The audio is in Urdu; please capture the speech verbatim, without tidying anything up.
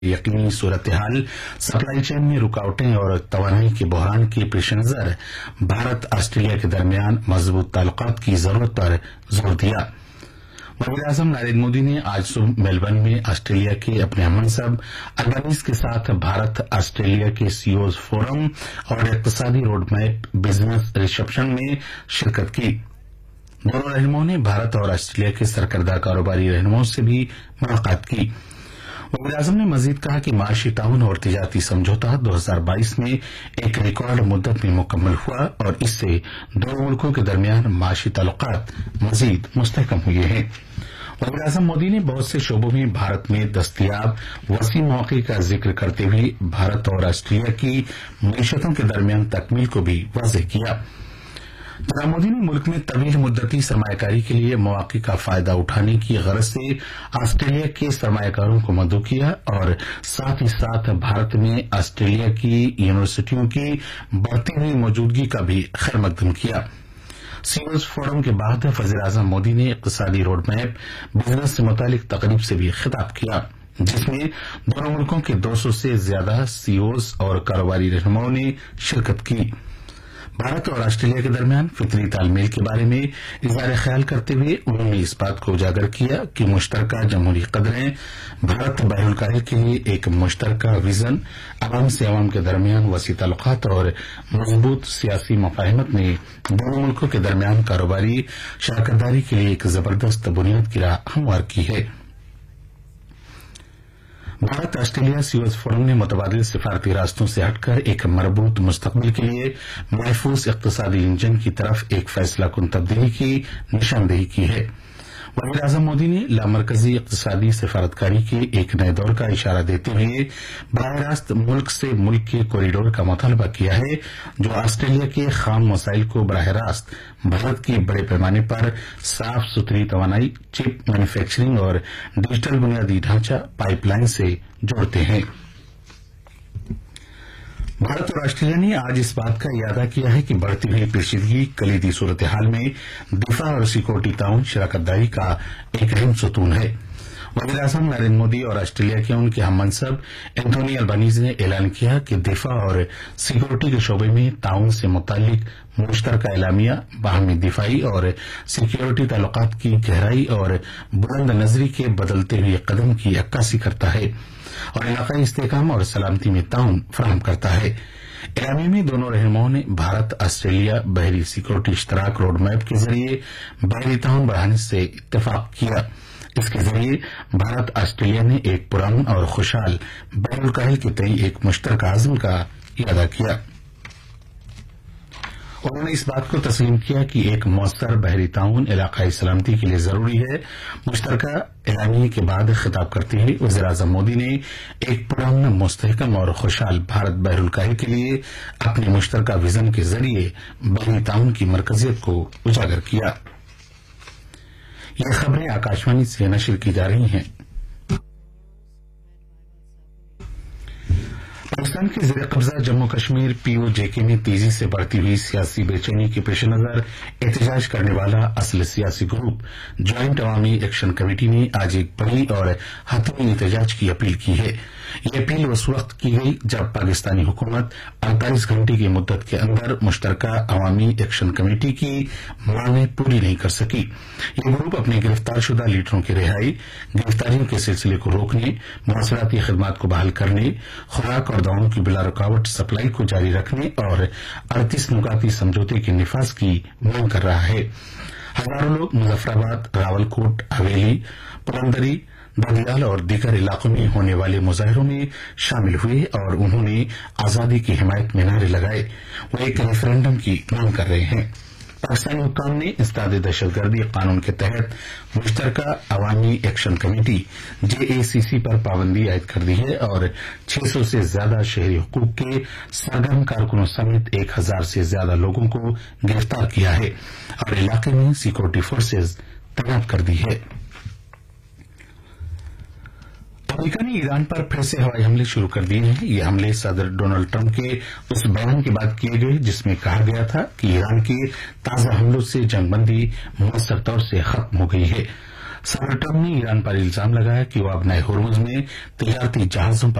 یقینی صورتحال، سپلائی چین میں رکاوٹیں اور توانائی کے بحران کے پیش نظر بھارت آسٹریلیا کے درمیان مضبوط تعلقات کی ضرورت پر زور دیا۔ وزیر اعظم نریندر مودی نے آج صبح میلبرن میں آسٹریلیا کے اپنے ہم منصب البنیز کے ساتھ بھارت آسٹریلیا کے سی اوز فورم اور اقتصادی روڈ میپ بزنس ریسپشن میں شرکت کی۔ دونوں رہنماؤں نے بھارت اور آسٹریلیا کے سرکردہ کاروباری رہنماؤں سے بھی ملاقات کی۔ وزیر اعظم نے مزید کہا کہ معاشی تعاون اور تجارتی سمجھوتہ دو ہزار بائیس میں ایک ریکارڈ مدت میں مکمل ہوا اور اس سے دونوں ملکوں کے درمیان معاشی تعلقات مزید مستحکم ہوئے ہیں۔ وزیر اعظم مودی نے بہت سے شعبوں میں بھارت میں دستیاب وسیع مواقع کا ذکر کرتے ہوئے بھارت اور آسٹریلیا کی معیشتوں کے درمیان تکمیل کو بھی واضح کیا۔ جناب مودی نے ملک میں طویل مدتی سرمایہ کاری کے لیے مواقع کا فائدہ اٹھانے کی غرض سے آسٹریلیا کے سرمایہ کاروں کو مدعو کیا اور ساتھ ہی ساتھ بھارت میں آسٹریلیا کی یونیورسٹیوں کی بڑھتی ہوئی موجودگی کا بھی خیر مقدم کیا۔ سی اوز فورم کے بعد وزیر اعظم مودی نے اقتصادی روڈ میپ بزنس سے متعلق تقریب سے بھی خطاب کیا، جس میں دونوں ملکوں کے دو سو سے زیادہ سی اوز اور کاروباری رہنماؤں نے شرکت کی۔ بھارت اور آسٹریلیا کے درمیان فطری تال میل کے بارے میں اظہار خیال کرتے ہوئے انہوں نے اس بات کو اجاگر کیا کہ مشترکہ جمہوری قدریں، بھارت بحر الکاہل کے لیے ایک مشترکہ ویژن، عوام سے عوام کے درمیان وسیع تعلقات اور مضبوط سیاسی مفاہمت نے دونوں ملکوں کے درمیان کاروباری شراکت داری کے لیے ایک زبردست بنیاد کی راہ ہموار کی ہے۔ بھارت آسٹریلیا سی اوز فورم نے متبادل سفارتی راستوں سے ہٹ کر ایک مربوط مستقبل کے لیے محفوظ اقتصادی انجن کی طرف ایک فیصلہ کن تبدیلی کی نشاندہی کی ہے۔ وزیر اعظم مودی نے لامرکزی اقتصادی سفارتکاری کے ایک نئے دور کا اشارہ دیتے ہوئے براہ راست ملک سے ملک کے کوریڈور کا مطالبہ کیا ہے، جو آسٹریلیا کے خام وسائل کو براہ راست بھارت کی بڑے پیمانے پر صاف ستھری توانائی، چپ مینوفیکچرنگ اور ڈیجیٹل بنیادی ڈھانچہ پائپ لائن سے جوڑتے ہیں۔ بھارت اور آسٹریلیا نے آج اس بات کا اعادہ کیا ہے کہ بڑھتی ہوئی پیچیدگی کلیدی صورتحال میں دفاع اور سیکورٹی تعاون شراکت داری کا ایک اہم ستون ہے۔ وزیر اعظم نریندر مودی اور آسٹریلیا کے ان کے ہم منصب اینتھونی البنیز نے اعلان کیا کہ دفاع اور سیکورٹی کے شعبے میں تعاون سے متعلق مشترکہ اعلامیہ باہمی دفاعی اور سیکورٹی تعلقات کی گہرائی اور بلند نظری کے بدلتے ہوئے قدم کی عکاسی کرتا ہے اور علاقائی استحکام اور سلامتی میں تعاون فراہم کرتا ہے۔ اعلامیہ میں دونوں رہنماؤں نے بھارت آسٹریلیا بحری سیکورٹی اشتراک روڈ میپ کے ذریعے بحری تعاون بڑھانے سے اتفاق کیا۔ اس کے ذریعے بھارت آسٹریلیا نے ایک پرامن اور خوشحال بحر الکاہل کے تئیں ایک مشترکہ عزم کا اعادہ کیا۔ انہوں نے اس بات کو تسلیم کیا کہ ایک مؤثر بحری تعاون علاقائی سلامتی کے لیے ضروری ہے۔ مشترکہ اعلامیے کے بعد خطاب کرتے ہوئے وزیر اعظم مودی نے ایک پرامن، مستحکم اور خوشحال بھارت بحر الکاہل کے لیے اپنے مشترکہ ویژن کے ذریعے بحری تعاون کی مرکزیت کو اجاگر کیا۔ یہ خبریں آکاشوانی سے نشر کی جا رہی ہیں۔ پاکستان کے زیر قبضہ جموں کشمیر پی او جے کے میں تیزی سے بڑھتی ہوئی سیاسی بے چینی کے پیش نظر احتجاج کرنے والا اصل سیاسی گروپ جوائنٹ عوامی ایکشن کمیٹی نے آج ایک بڑی اور حتمی احتجاج کی اپیل کی ہے۔ یہ اپیل اس وقت کی گئی جب پاکستانی حکومت اڑتالیس گھنٹے کی مدت کے اندر مشترکہ عوامی ایکشن کمیٹی کی مانگیں پوری نہیں کر سکی۔ یہ گروپ اپنے گرفتار شدہ لیڈروں کی رہائی، گرفتاریوں کے سلسلے کو روکنے، مواصلاتی خدمات کو بحال کرنے، خوراک اور دواؤں کی بلا رکاوٹ سپلائی کو جاری رکھنے اور اڑتیس نکاتی سمجھوتے کے نفاذ کی مانگ کر رہا ہے۔ ہزاروں لوگ مظفرآباد، راولکوٹ، حویلی، پلندری، دادیال اور دیگر علاقوں میں ہونے والے مظاہروں میں شامل ہوئے اور انہوں نے آزادی کی حمایت میں نعرے لگائے۔ وہ ایک ریفرینڈم کی مانگ کر رہے ہیں۔ پاکستانی حکام نے اسناد دہشت گردی قانون کے تحت مشترکہ عوامی ایکشن کمیٹی جے اے سی سی پر پابندی عائد کر دی ہے اور چھ سو سے زیادہ شہری حقوق کے سرگرم کارکنوں سمیت ایک ہزار سے زیادہ لوگوں کو گرفتار کیا ہے اور علاقے میں سیکورٹی فورسز تعینات کر دی ہے۔ امریکہ نے ایران پر پھر سے ہوائی حملے شروع کر دیے ہیں۔ یہ حملے صدر ڈونلڈ ٹرمپ کے اس بیان کے بعد کیے گئے جس میں کہا گیا تھا کہ ایران کے تازہ حملوں سے جنگ بندی مؤثر طور سے ختم ہو گئی ہے۔ सदर ट्रंप ने ईरान पर इल्जाम लगाया कि वह अब नए होर्मुज में तजारती जहाजों पर